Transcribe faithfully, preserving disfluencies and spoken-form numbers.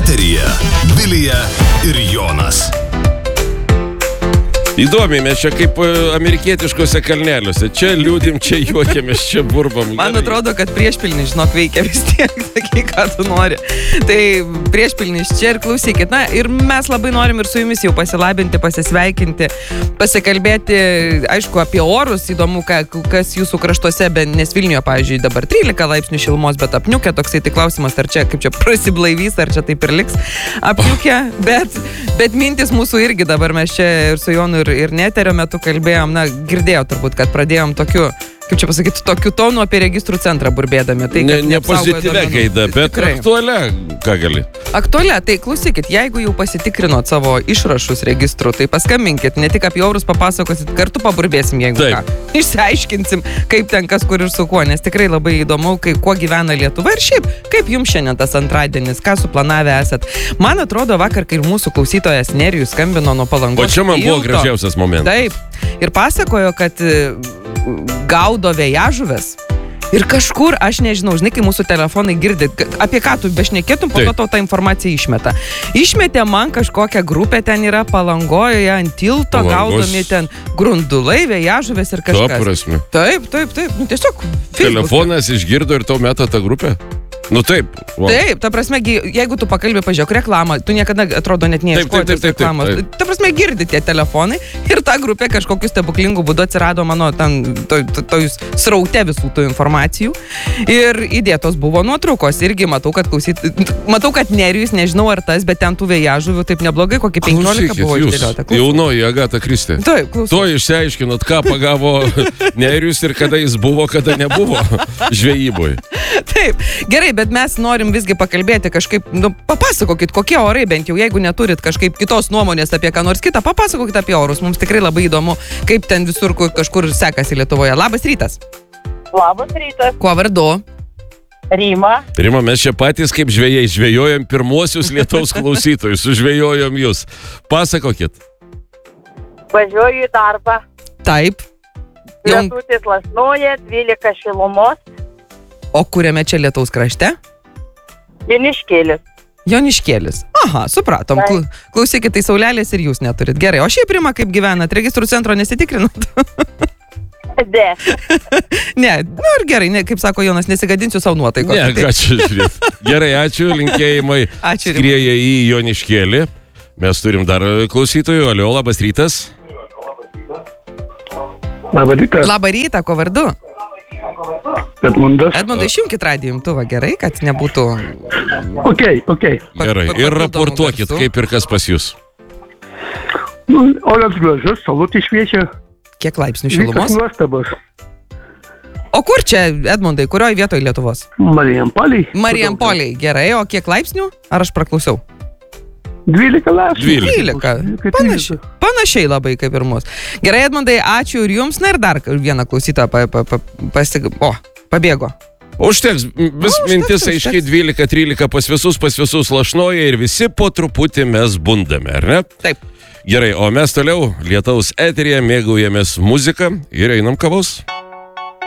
Eteryje Vilija ir Jonas. Įdomiai, mes čia kaip amerikietiškose kalneliuose. Čia liūdim, čia juokiamės, čia burbam. Man atrodo, kad priešpilnis, žinok, veikia vis tiek, sakai, ką tu nori. Tai priešpilnis čia ir klausykit. Na, ir mes labai norim ir su jumis jau pasilabinti, pasisveikinti, pasikalbėti, aišku, apie orus. Įdomu, ką, kas jūsų kraštuose, nes Vilniuje, pavyzdžiui, dabar trylika laipsnių šilumos, bet apniukė toksai, tai klausimas, ar čia, kaip čia prasiblaivys, ar čia taip ir liks apniukė. Bet, bet mintis mūsų irgi dabar mes čia ir su Jonu ir ir neterio metu kalbėjom, na, girdėjau turbūt, kad pradėjom tokiu, kaip čia pasakyti, tokiu tonu apie registrų centrą burbėdami. Tai, ne, ne pozityvia gaida, bet tikrai aktualia, ką gali. Aktualia, tai klausykit, jeigu jau pasitikrinot savo išrašus registrų, tai paskambinkit, ne tik apie orus papasakosit, kartu paburbėsim, jeigu Taip. ką. Išsiaiškinsim, kaip ten kas kur ir su kuo, nes tikrai labai įdomu, kai, kuo gyvena Lietuva ir šiaip, kaip jums šiandien tas antradienis, ką suplanavę esat. Man atrodo, vakar, kai ir mūsų klausytojas Nerijus skambino nuo Palangos. O čia man buvo gražiausias momentas. Taip. Ir pasakojo, kad gaudo vėjažuves. Ir kažkur, aš nežinau, žinai, kai mūsų telefonai girdi, apie ką tu bešnekėtum, po to tau tą informaciją išmeta. Išmetė man kažkokią grupę, ten yra Palangoje, ant tilto, Palangos. gaudomi ten grundulai, vėjažuvės ir kažkas. Tuo prasme. Taip, taip, taip, nu, tiesiog Facebook'e. Telefonas išgirdo ir tau meta tą grupę? Nu taip. Wow. Taip, ta prasme, jeigu tu pakalbė, pažiūrėk reklamą, tu niekada, atrodo, net neieškoji reklamos. Ta prasme, girdi tie telefonai ir ta grupė kažkokiu stebuklingų būdu atsirado mano ten to, to, to sraute visų tų informacijų. Ir įdėtos buvo nuotraukos. Irgi matau, kad klausyt, matau, kad Nerijus, nežinau ar tas, bet ten tų vėjažuvių taip neblogai, kokį penkiolika buvo išdėliota. Jaunoji Agata Kristė. Taip, klausykit. To išsiaiškinot, ką pagavo Nerijus ir kada jis buvo, kada nebuvo žvejyboje. Taip, gerai, bet mes norim visgi pakalbėti kažkaip, nu, papasakokit, kokie orai, bent jau jeigu neturit kažkaip kitos nuomonės apie ką nors kitą, papasakokit apie orus, mums tikrai labai įdomu, kaip ten visur kažkur sekasi Lietuvoje. Labas rytas. Labas rytas. Kuo vardu? Rima. Rima, mes čia patys kaip žvejai, žvejojam pirmuosius Lietuvos klausytojus, sužvejojom jūs. Pasakokit. Važiuoju į darbą. Taip. Jau... Lietutis lasnoja, dvylika šilumos. O kuriame čia Lietaus krašte? Joniškėlis. Joniškėlis. Aha, supratom. Kla- klausykit, tai saulelės ir jūs neturit. Gerai, o šiaip Rima, kaip gyvenat? Registrų centro nesitikrinat? De. Ne, nu ir gerai, ne, kaip sako Jonas, nesigadinsiu savo nuotaikos. Ne, ką čia žiūrėt. Gerai, ačiū, linkėjimai Ačiū, Rima. skrieja į Joniškėlį. Mes turim dar klausytojų. Alio, labas rytas. Labą rytą. Labą rytą, ko vardu? Edmundas. Edmundai, išjungkit radijo imtuvą, gerai, kad nebūtų... Ok, ok. Gerai, pa- ir papildomų raportuokit, garsų. kaip ir kas pas jūs. Nu, oras gražus, saulutė šviečia. Kiek laipsnių Viskas šilumos? nuostabus. O kur čia, Edmundai, kurioje vietoje Lietuvos? Marijampolėj. Marijampoliai, gerai, o kiek laipsnių? Ar aš praklausiau? dvylika laipsnių. Dvylika. dvylika. Panašiai, panašiai labai kaip ir mus. Gerai, Edmundai, ačiū ir jums. Na ir dar vieną klausytoją pa, pa, pa, pasig... O, pabėgo. Užteks, vis užteks, mintis užteks. aiškiai dvylika trylika pas visus, pas visus lašnoja ir visi po truputį mes bundame, ar ne? Taip. Gerai, o mes toliau Lietaus eteryje mėgaujamės muziką ir einam kavos.